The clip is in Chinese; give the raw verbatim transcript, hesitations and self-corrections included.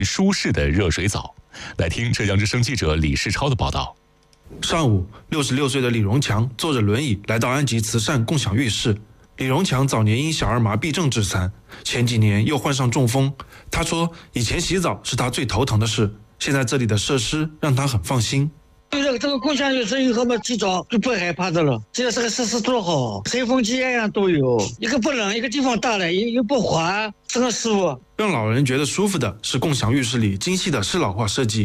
舒适的热水澡。来听浙江之声记者李世超的报道。 上午，六十六岁的李荣强坐着轮椅来到安吉慈善共享浴室。李荣强早年因小儿麻痹症致残，前几年又患上中风。他说，以前洗澡是他最头疼的事，现在这里的设施让他很放心。 对这个这个共享浴室以后嘛，洗澡就不害怕的了。现在这个设施多好，吹风机样样都有，一个不冷，一个地方大了，又又不滑，这个舒服。 让老人觉得舒服的是共享浴室里精细的适老化设计。